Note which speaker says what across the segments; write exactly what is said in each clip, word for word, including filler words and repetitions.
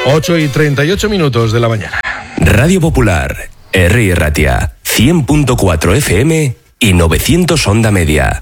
Speaker 1: ocho y treinta y ocho minutos de la mañana.
Speaker 2: Radio Popular, R I Ratia, cien punto cuatro F M y novecientos onda media.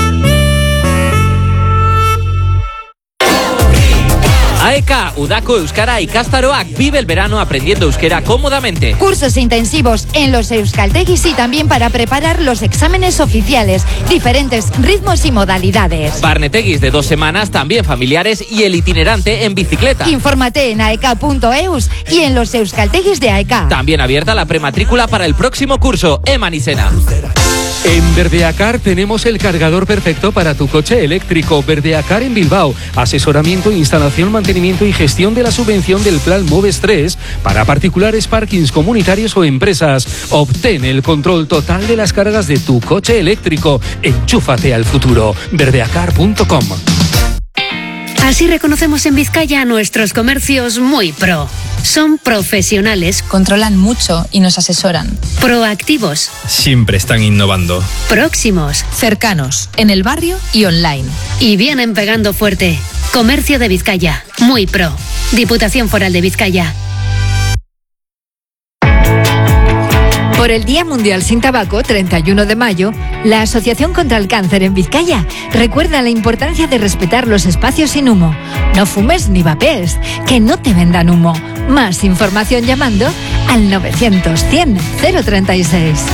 Speaker 3: A E K, Udako Euskara Ikastaroak, vive el verano aprendiendo euskera cómodamente.
Speaker 4: Cursos intensivos en los euskaltegis y también para preparar los exámenes oficiales, diferentes ritmos y modalidades.
Speaker 3: Barnetegis de dos semanas, también familiares, y el itinerante en bicicleta.
Speaker 4: Infórmate en aek punto eus y en los euskaltegis de A E K.
Speaker 3: También abierta la prematrícula para el próximo curso, Eman y Sena.
Speaker 5: En Verdeacar tenemos el cargador perfecto para tu coche eléctrico. Verdeacar en Bilbao. Asesoramiento, instalación, mantenimiento y gestión de la subvención del Plan Moves tres para particulares, parkings comunitarios o empresas. Obtén el control total de las cargas de tu coche eléctrico. Enchúfate al futuro. verdeacar punto com.
Speaker 6: Así reconocemos en Vizcaya a nuestros comercios muy pro. Son profesionales,
Speaker 7: controlan mucho y nos asesoran.
Speaker 6: Proactivos,
Speaker 8: siempre están innovando.
Speaker 6: próximos,
Speaker 7: cercanos, en el barrio y online.
Speaker 6: Y vienen pegando fuerte. Comercio de Vizcaya, muy pro. Diputación Foral de Vizcaya.
Speaker 4: Por el Día Mundial sin Tabaco, treinta y uno de mayo, la Asociación contra el Cáncer en Vizcaya recuerda la importancia de respetar los espacios sin humo. No fumes ni vapees, que no te vendan humo. Más información llamando al novecientos cien cero treinta y seis.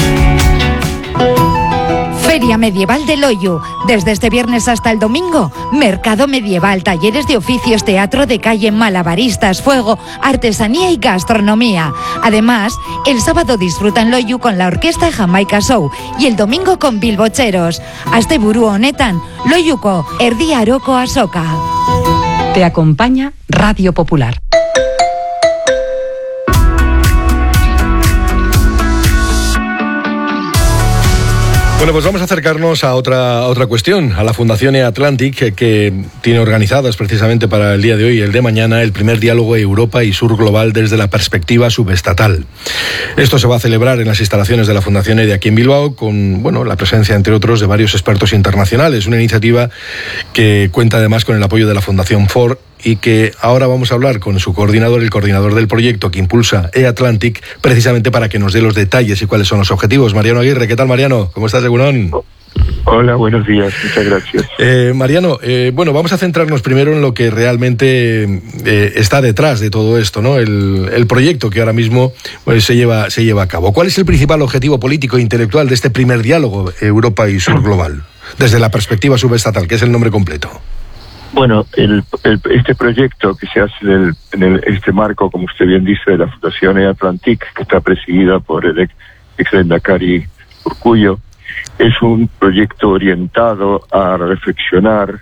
Speaker 4: Feria Medieval de Loiu. Desde este viernes hasta el domingo, mercado medieval, talleres de oficios, teatro de calle, malabaristas, fuego, artesanía y gastronomía. Además, el sábado disfruta en Loiu con la orquesta Jamaica Show y el domingo con bilbocheros. Asteburu honetan, Loiuko, erdi aroko azoka.
Speaker 9: Te acompaña Radio Popular.
Speaker 1: Bueno, pues vamos a acercarnos a otra, a otra cuestión, a la Fundación E-Atlantic, que, que tiene organizadas precisamente para el día de hoy y el de mañana el primer diálogo Europa y Sur Global desde la perspectiva subestatal. Esto se va a celebrar en las instalaciones de la Fundación E de aquí en Bilbao, con bueno, la presencia, entre otros, de varios expertos internacionales. Una iniciativa que cuenta además con el apoyo de la Fundación Ford, y que ahora vamos a hablar con su coordinador, el coordinador del proyecto que impulsa E-Atlantic, precisamente para que nos dé los detalles y cuáles son los objetivos. Mariano Aguirre, ¿qué tal, Mariano? ¿Cómo estás, Egunon?
Speaker 10: Hola, buenos días, muchas gracias.
Speaker 1: Eh, Mariano, eh, bueno, vamos a centrarnos primero en lo que realmente eh, está detrás de todo esto, ¿no? El, el proyecto que ahora mismo pues, se lleva, se lleva a cabo. ¿Cuál es el principal objetivo político e intelectual de este primer diálogo Europa y Sur Global, desde la perspectiva subestatal, que es el nombre completo?
Speaker 10: Bueno, el, el, este proyecto que se hace en, el, en el, este marco, como usted bien dice, de la Fundación E-Atlantic, que está presidida por el ex, ex Lehendakari Urkullu, es un proyecto orientado a reflexionar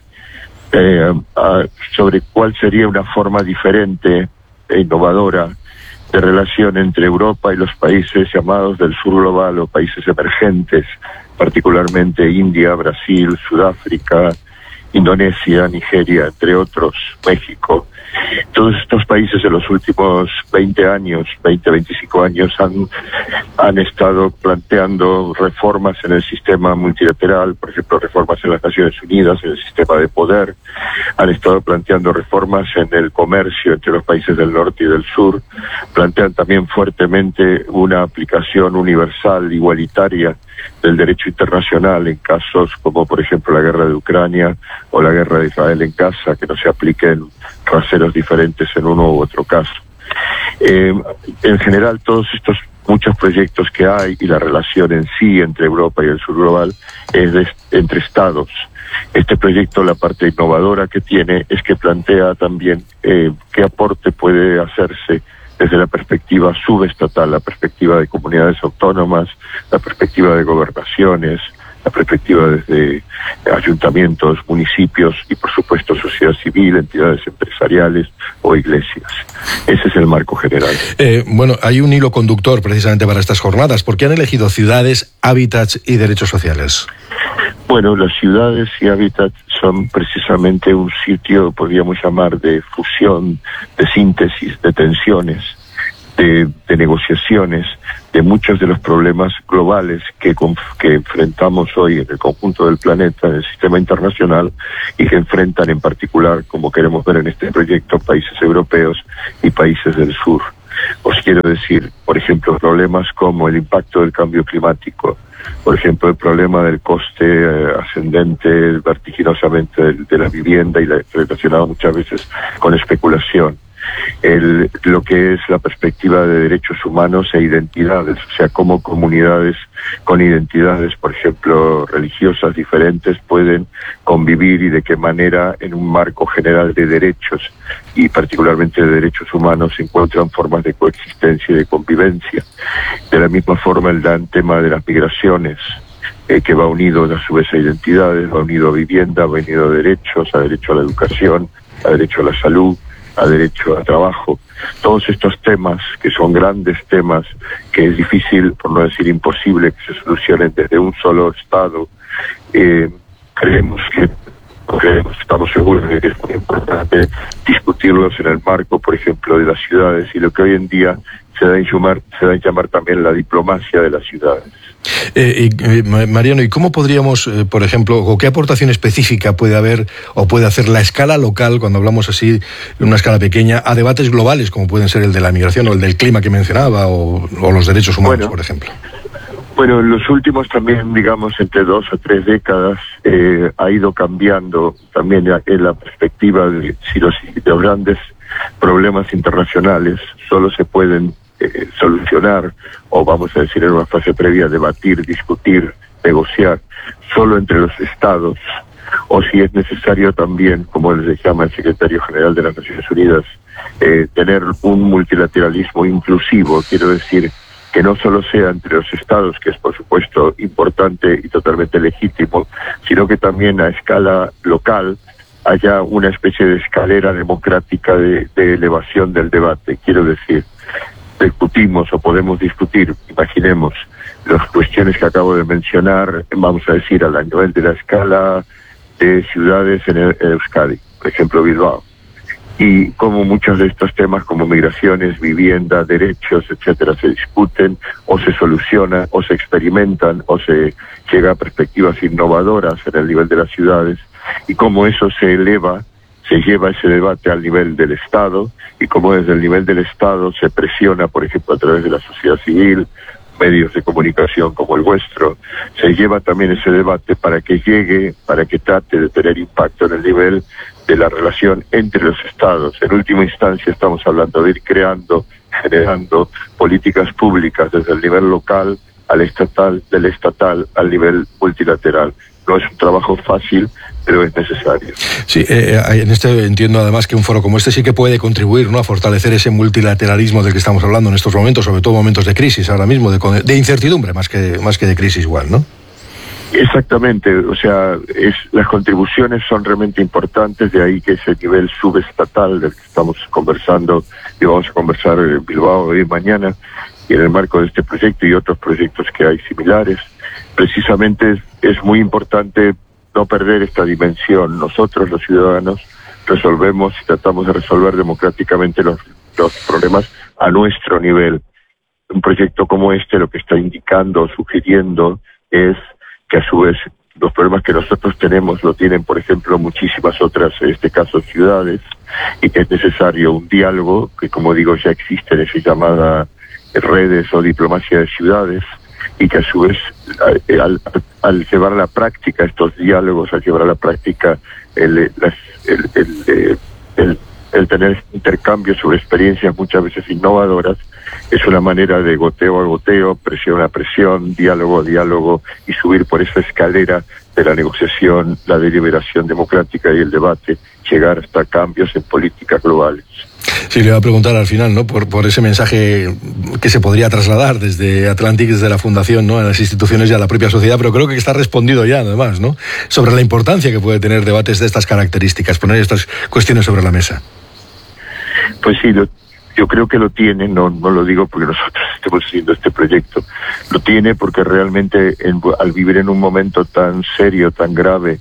Speaker 10: eh, a, sobre cuál sería una forma diferente e innovadora de relación entre Europa y los países llamados del sur global o países emergentes, particularmente India, Brasil, Sudáfrica, Indonesia, Nigeria, entre otros, México. Todos estos países en los últimos veinte años, veinte, veinticinco años, han, han estado planteando reformas en el sistema multilateral, por ejemplo, reformas en las Naciones Unidas, en el sistema de poder. Han estado planteando reformas en el comercio entre los países del norte y del sur. Plantean también fuertemente una aplicación universal, igualitaria, del derecho internacional en casos como, por ejemplo, la guerra de Ucrania o la guerra de Israel en Gaza, que no se apliquen raseros diferentes en uno u otro caso. Eh, en general, todos estos muchos proyectos que hay y la relación en sí entre Europa y el sur global es de, entre estados. Este proyecto, la parte innovadora que tiene es que plantea también eh, qué aporte puede hacerse desde la perspectiva subestatal, la perspectiva de comunidades autónomas, la perspectiva de gobernaciones, la perspectiva desde ayuntamientos, municipios y, por supuesto, sociedad civil, entidades empresariales o iglesias. Ese es el marco general.
Speaker 1: Eh, bueno, hay un hilo conductor precisamente para estas jornadas. ¿Por qué han elegido ciudades, hábitats y derechos sociales?
Speaker 10: Bueno, las ciudades y hábitats son precisamente un sitio, podríamos llamar, de fusión, de síntesis, de tensiones, de, de negociaciones, de muchos de los problemas globales que, que enfrentamos hoy en el conjunto del planeta, en el sistema internacional, y que enfrentan en particular, como queremos ver en este proyecto, países europeos y países del sur. Os quiero decir, por ejemplo, problemas como el impacto del cambio climático, por ejemplo, el problema del coste eh, ascendente vertiginosamente de, de la vivienda y la, relacionado muchas veces con especulación. El, lo que es la perspectiva de derechos humanos e identidades, o sea, cómo comunidades con identidades, por ejemplo, religiosas diferentes pueden convivir y de qué manera en un marco general de derechos y particularmente de derechos humanos se encuentran formas de coexistencia y de convivencia. De la misma forma el gran tema de las migraciones, eh, que va unido a su vez a identidades, va unido a vivienda, va unido a derechos, a derecho a la educación, a derecho a la salud, a derecho a trabajo. Todos estos temas, que son grandes temas, que es difícil, por no decir imposible, que se solucionen desde un solo Estado, eh, creemos que, creemos, estamos seguros de que es muy importante discutirlos en el marco, por ejemplo, de las ciudades y lo que hoy en día se da en llamar, se da en llamar también la diplomacia de las ciudades.
Speaker 1: Eh, eh, Mariano, ¿y cómo podríamos, eh, por ejemplo, o qué aportación específica puede haber o puede hacer la escala local, cuando hablamos así de una escala pequeña, a debates globales como pueden ser el de la migración o el del clima que mencionaba o, o los derechos humanos, bueno, por ejemplo?
Speaker 10: Bueno, en los últimos también, digamos, entre dos o tres décadas, eh, ha ido cambiando también la, la perspectiva de si los, los grandes problemas internacionales solo se pueden Eh, solucionar, o vamos a decir en una fase previa, debatir, discutir, negociar, solo entre los estados, o si es necesario también, como les llama el secretario general de las Naciones Unidas, eh, tener un multilateralismo inclusivo, quiero decir, que no solo sea entre los estados, que es por supuesto importante y totalmente legítimo, sino que también a escala local haya una especie de escalera democrática de, de elevación del debate, quiero decir, discutimos o podemos discutir, imaginemos, las cuestiones que acabo de mencionar, vamos a decir, a nivel de la escala de ciudades en, el, en Euskadi, por ejemplo Bilbao, y como muchos de estos temas como migraciones, vivienda, derechos, etcétera, se discuten o se solucionan o se experimentan o se llega a perspectivas innovadoras en el nivel de las ciudades, y cómo eso se eleva, se lleva ese debate al nivel del Estado, y cómo desde el nivel del Estado se presiona, por ejemplo, a través de la sociedad civil, medios de comunicación como el vuestro, se lleva también ese debate para que llegue, para que trate de tener impacto en el nivel de la relación entre los Estados. En última instancia estamos hablando de ir creando, generando políticas públicas desde el nivel local al estatal, del estatal al nivel multilateral. No es un trabajo fácil, pero es necesario.
Speaker 1: Sí, eh, en este entiendo además que un foro como este sí que puede contribuir, ¿no?, a fortalecer ese multilateralismo del que estamos hablando en estos momentos, sobre todo momentos de crisis ahora mismo, de, de incertidumbre más que más que de crisis igual, ¿no?
Speaker 10: Exactamente, o sea, es, las contribuciones son realmente importantes, de ahí que ese nivel subestatal del que estamos conversando y vamos a conversar en Bilbao hoy y mañana, y en el marco de este proyecto y otros proyectos que hay similares, precisamente es, es muy importante no perder esta dimensión. Nosotros, los ciudadanos, resolvemos y tratamos de resolver democráticamente los, los problemas a nuestro nivel. Un proyecto como este lo que está indicando, sugiriendo, es que a su vez los problemas que nosotros tenemos lo tienen, por ejemplo, muchísimas otras, en este caso, ciudades, y que es necesario un diálogo, que como digo ya existe en esa llamada redes o diplomacia de ciudades, y que a su vez al, al, al llevar a la práctica estos diálogos, al llevar a la práctica el, las, el, el, el, el tener intercambios sobre experiencias muchas veces innovadoras, es una manera de goteo a goteo, presión a presión, diálogo a diálogo, y subir por esa escalera de la negociación, la deliberación democrática y el debate, llegar hasta cambios en políticas globales.
Speaker 1: Sí, le voy a preguntar al final, ¿no?, por, por ese mensaje que se podría trasladar desde Atlantic, desde la Fundación, ¿no?, a las instituciones y a la propia sociedad, pero creo que está respondido ya, además, ¿no?, sobre la importancia que puede tener debates de estas características, poner estas cuestiones sobre la mesa.
Speaker 10: Pues sí, lo, yo creo que lo tiene, no, no lo digo porque nosotros estemos haciendo este proyecto, lo tiene porque realmente en, al vivir en un momento tan serio, tan grave,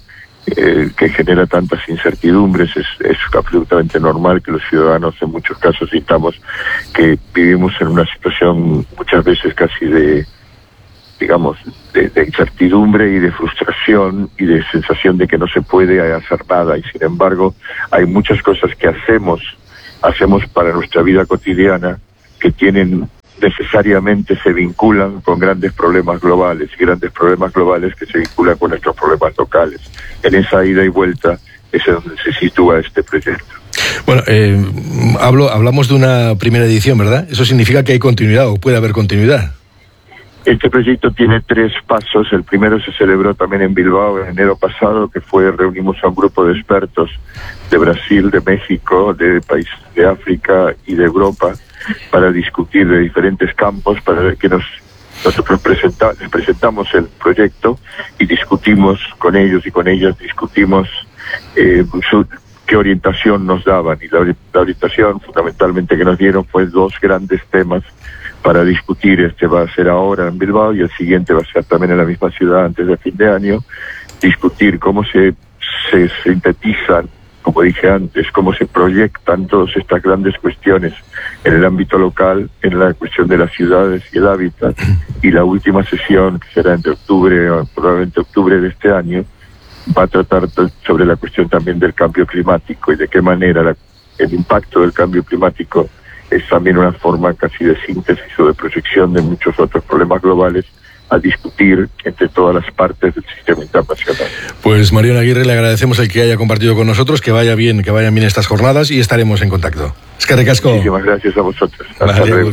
Speaker 10: eh, que genera tantas incertidumbres. Es, es absolutamente normal que los ciudadanos en muchos casos sintamos que vivimos en una situación muchas veces casi de, digamos, de, de incertidumbre y de frustración y de sensación de que no se puede hacer nada, y sin embargo hay muchas cosas que hacemos hacemos para nuestra vida cotidiana que tienen necesariamente se vinculan con grandes problemas globales, y grandes problemas globales que se vinculan con nuestros problemas locales. En esa ida y vuelta es donde se sitúa este proyecto.
Speaker 1: Bueno, eh, hablo, hablamos de una primera edición, ¿verdad? Eso significa que hay continuidad, o puede haber continuidad.
Speaker 10: Este proyecto tiene tres pasos. El primero se celebró también en Bilbao en enero pasado, que fue, reunimos a un grupo de expertos de Brasil, de México, de países de África y de Europa, para discutir de diferentes campos, para ver que nos nosotros presenta, les presentamos el proyecto y discutimos con ellos y con ellas, discutimos eh, su, qué orientación nos daban, y la, la orientación fundamentalmente que nos dieron fue dos grandes temas para discutir. Este va a ser ahora en Bilbao y el siguiente va a ser también en la misma ciudad antes de fin de año. Discutir cómo se, se sintetizan, como dije antes, cómo se proyectan todas estas grandes cuestiones en el ámbito local, en la cuestión de las ciudades y el hábitat. Y la última sesión, que será entre octubre, probablemente octubre de este año, va a tratar sobre la cuestión también del cambio climático y de qué manera la, el impacto del cambio climático es también una forma casi de síntesis o de proyección de muchos otros problemas globales a discutir entre todas las partes del sistema internacional.
Speaker 1: Pues Mariano Aguirre, le agradecemos el que haya compartido con nosotros, que vaya bien, que vayan bien estas jornadas, y estaremos en contacto. Eskerrik asko.
Speaker 10: Muchísimas gracias a vosotros. Hasta
Speaker 1: vale,
Speaker 10: luego.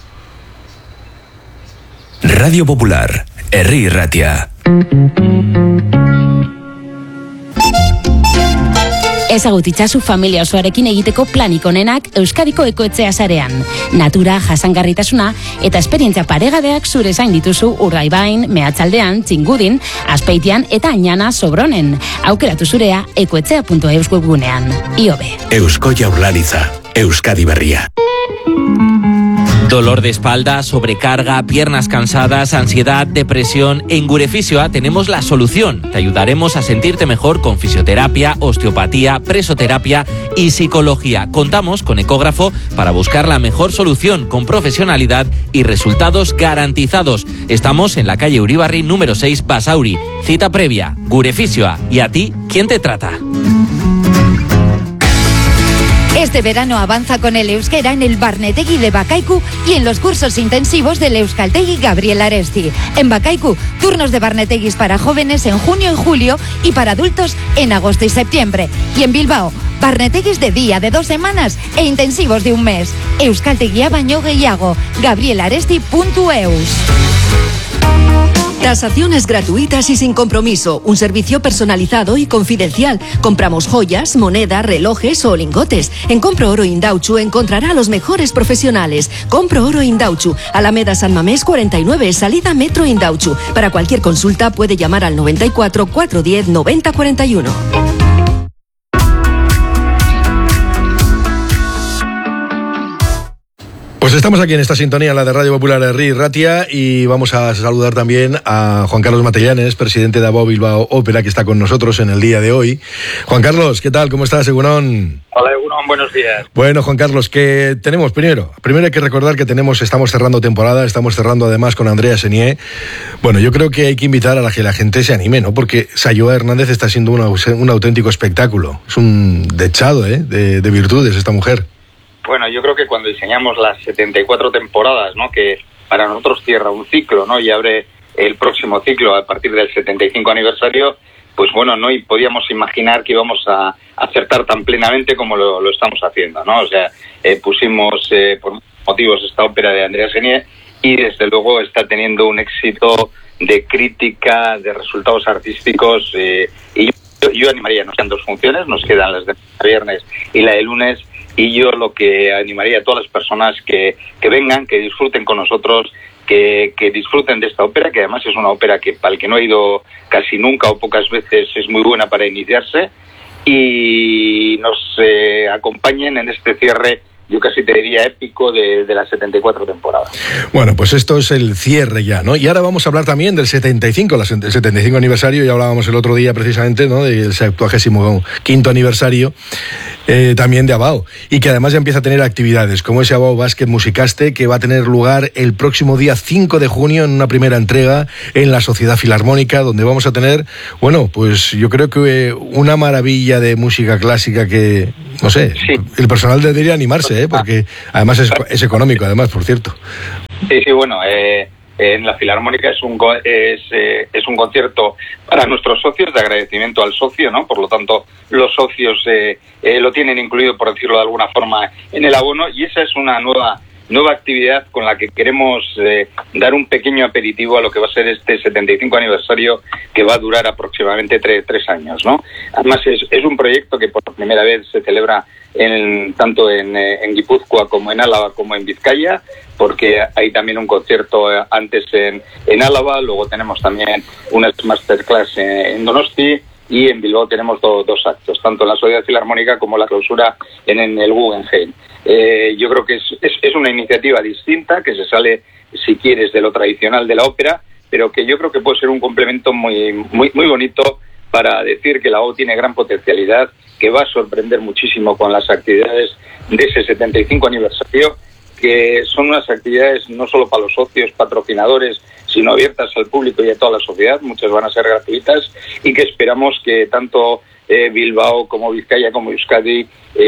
Speaker 2: Radio Popular, Herri Ratia.
Speaker 6: Ezagutitzazu familia osoarekin egiteko planik onenak Euskadiko Ekoetzea sarean. Natura, jasangarritasuna eta esperientzia paregabeak zure zain dituzu Urdaibain, Meatzaldean, Txingudin, Azpeitian eta Añana Sobronen. Aukeratu zurea ekoetzea punto eus webgunean. Iobe.
Speaker 2: Eusko Jaurlaritza, Euskadi Berria.
Speaker 3: Dolor de espalda, sobrecarga, piernas cansadas, ansiedad, depresión. En Gurefisioa tenemos la solución. Te ayudaremos a sentirte mejor con fisioterapia, osteopatía, presoterapia y psicología. Contamos con ecógrafo para buscar la mejor solución con profesionalidad y resultados garantizados. Estamos en la calle Uribarri número seis, Basauri. Cita previa, Gurefisioa. ¿Y a ti, quién te trata?
Speaker 4: Este verano avanza con el euskera en el Barnetegui de Bakaiku y en los cursos intensivos del Euskaltegi Gabriel Aresti. En Bakaiku, turnos de Barneteguis para jóvenes en junio y julio y para adultos en agosto y septiembre. Y en Bilbao, Barneteguis de día de dos semanas e intensivos de un mes. Euskaltegia baino gehiago. gabriel aresti punto eus.
Speaker 11: Tasaciones gratuitas y sin compromiso. Un servicio personalizado y confidencial. Compramos joyas, moneda, relojes o lingotes. En Compro Oro Indauchu encontrará a los mejores profesionales. Compro Oro Indauchu, Alameda San Mamés cuarenta y nueve, salida Metro Indauchu. Para cualquier consulta puede llamar al noventa y cuatro, cuatrocientos diez, noventa cuarenta y uno.
Speaker 1: Pues estamos aquí en esta sintonía, la de Radio Popular Herri Ratia, y vamos a saludar también a Juan Carlos Matellanes, presidente de Abo Bilbao Ópera, que está con nosotros en el día de hoy. Juan Carlos, ¿qué tal? ¿Cómo estás, Egunon?
Speaker 12: Hola, Egunon, buenos días.
Speaker 1: Bueno, Juan Carlos, que tenemos primero, primero hay que recordar que tenemos, estamos cerrando temporada, estamos cerrando además con Andrea Senié. Bueno, yo creo que hay que invitar a la que la gente se anime, ¿no? Porque Sayoa Hernández está siendo una, un auténtico espectáculo. Es un dechado, ¿eh? de, de virtudes esta mujer.
Speaker 12: Bueno, yo creo que cuando diseñamos las setenta y cuatro temporadas, ¿no?, que para nosotros cierra un ciclo, ¿no?, y abre el próximo ciclo a partir del setenta y cinco aniversario, pues bueno, no y podíamos imaginar que íbamos a acertar tan plenamente como lo, lo estamos haciendo, ¿no? O sea, eh, pusimos eh, por motivos esta ópera de Andrea Senié y desde luego está teniendo un éxito de crítica, de resultados artísticos, eh, y yo, yo animaría, nos quedan dos funciones, nos quedan las de viernes y la de lunes. Y yo lo que animaría a todas las personas que, que vengan, que disfruten con nosotros, que, que disfruten de esta ópera, que además es una ópera que para el que no ha ido casi nunca o pocas veces es muy buena para iniciarse, y nos eh, acompañen en este cierre yo casi te diría épico de, de las setenta y cuatro temporadas.
Speaker 1: Bueno, pues esto es el cierre ya, ¿no? Y ahora vamos a hablar también del setenta y cinco, el setenta y cinco aniversario, ya hablábamos el otro día precisamente, ¿no? Del septuagésimo quinto aniversario, eh, también de Abao, y que además ya empieza a tener actividades, como ese Abao Basket Musicaste, que va a tener lugar el próximo día cinco de junio en una primera entrega en la Sociedad Filarmónica, donde vamos a tener, bueno, pues yo creo que una maravilla de música clásica que, no sé, sí. El personal debería animarse, ¿eh? Porque además es, es económico, además, por cierto.
Speaker 12: Sí, sí, bueno, eh, en la Filarmónica es un es, eh, es un concierto para nuestros socios, de agradecimiento al socio, ¿no? Por lo tanto, los socios eh, eh, lo tienen incluido, por decirlo de alguna forma, en el abono, y esa es una nueva nueva actividad con la que queremos eh, dar un pequeño aperitivo a lo que va a ser este setenta y cinco aniversario, que va a durar aproximadamente tres, tres años, ¿no? Además es, es un proyecto que por primera vez se celebra en, tanto en, en Guipúzcoa como en Álava como en Vizcaya, porque hay también un concierto antes en, en Álava, luego tenemos también una masterclass en, en Donosti, y en Bilbao tenemos do, dos actos, tanto en la Sociedad Filarmónica como la clausura en, en el Guggenheim. Eh, yo creo que es, es, es una iniciativa distinta, que se sale, si quieres, de lo tradicional de la ópera, pero que yo creo que puede ser un complemento muy, muy, muy bonito para decir que la O tiene gran potencialidad, que va a sorprender muchísimo con las actividades de ese setenta y cinco aniversario, que son unas actividades no solo para los socios, patrocinadores, sino abiertas al público y a toda la sociedad. Muchas van a ser gratuitas, y que esperamos que tanto eh, Bilbao como Vizcaya como Euskadi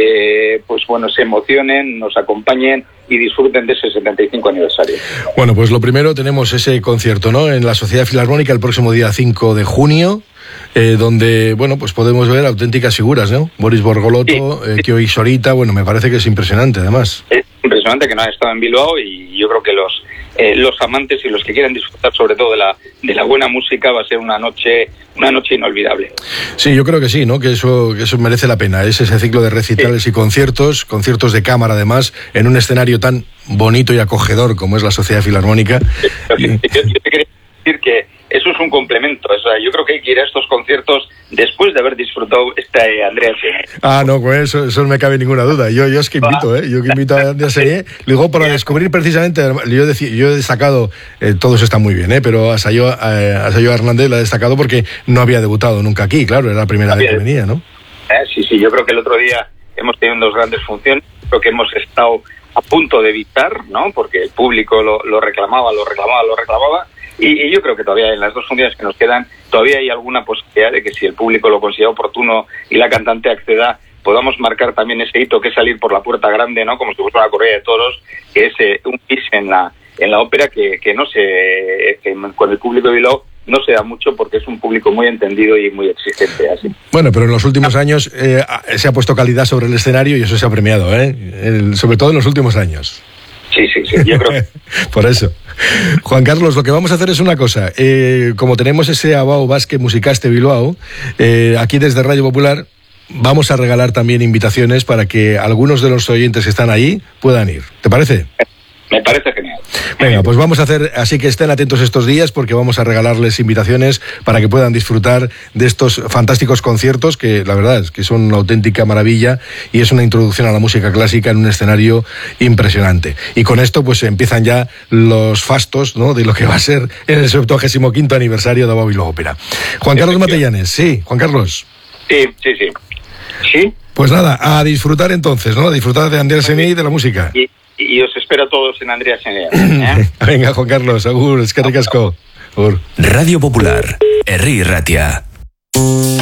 Speaker 12: eh, pues bueno, se emocionen, nos acompañen y disfruten de ese setenta y cinco aniversario.
Speaker 1: Bueno, pues lo primero, tenemos ese concierto, ¿no?, en la Sociedad Filarmónica el próximo día cinco de junio, eh, donde, bueno, pues podemos ver auténticas figuras, ¿no? Boris Borgolotto, sí. eh, Kio Isorita, bueno, me parece que es impresionante, además.
Speaker 12: Es impresionante que no haya estado en Bilbao, y yo creo que los eh, los amantes y los que quieran disfrutar sobre todo de la de la buena música va a ser una noche una noche inolvidable.
Speaker 1: Sí, yo creo que sí, ¿no? Que eso que eso merece la pena. Es ese ciclo de recitales sí. y conciertos, conciertos de cámara además, en un escenario tan bonito y acogedor como es la Sociedad Filarmónica.
Speaker 12: Sí, sí, sí. Yo, yo te quería decir que eso es un complemento. O sea, yo creo que hay que ir a estos conciertos después de haber disfrutado esta eh, Andrea Sené.
Speaker 1: Ah, no, pues eso, eso no me cabe ninguna duda. Yo, yo es que invito, ¿eh? Yo que invito a Andrea Sené. Luego, para descubrir precisamente, yo, decí, yo he destacado, eh, todos están muy bien, ¿eh? Pero a Sayo, eh, a Sayo Hernández la he destacado porque no había debutado nunca aquí, claro, era la primera vez que venía, ¿no?
Speaker 12: Eh, sí, sí, yo creo que el otro día hemos tenido dos grandes funciones. Creo que hemos estado a punto de evitar, ¿no? Porque el público lo, lo reclamaba, lo reclamaba, lo reclamaba. Y, y yo creo que todavía en las dos funciones que nos quedan, todavía hay alguna posibilidad de que, si el público lo considera oportuno y la cantante acceda, podamos marcar también ese hito, que es salir por la puerta grande, ¿no? Como si fuera una corrida de toros, que es eh, un pis en la en la ópera que, que no se que con el público de Bilbao no se da mucho, porque es un público muy entendido y muy exigente, así.
Speaker 1: Bueno, pero en los últimos años eh, se ha puesto calidad sobre el escenario, y eso se ha premiado, ¿eh? El, sobre todo en los últimos años.
Speaker 12: Sí, sí, sí, yo creo que...
Speaker 1: Por eso. Juan Carlos, lo que vamos a hacer es una cosa. Eh, como tenemos ese Abao Basket Musicaste Bilbao, eh, aquí desde Radio Popular vamos a regalar también invitaciones para que algunos de los oyentes que están ahí puedan ir. ¿Te parece?
Speaker 12: Me parece genial.
Speaker 1: Venga, pues vamos a hacer, así que estén atentos estos días, porque vamos a regalarles invitaciones para que puedan disfrutar de estos fantásticos conciertos, que la verdad es que son una auténtica maravilla, y es una introducción a la música clásica en un escenario impresionante. Y con esto pues empiezan ya los fastos, ¿no?, de lo que va a ser en el septuagésimo quinto aniversario de Abao Bilbao Ópera. Juan Carlos Matellanes, sí, Juan Carlos.
Speaker 12: Sí, sí, sí. ¿Sí?
Speaker 1: Pues nada, a disfrutar entonces, ¿no? A disfrutar de Andrea Sené y de la música.
Speaker 12: Y, y os espero a todos en Andrea Sené. ¿eh?
Speaker 1: Venga, Juan Carlos, agur, eskerrik asko. Agur.
Speaker 2: Radio Popular, Herri Ratia.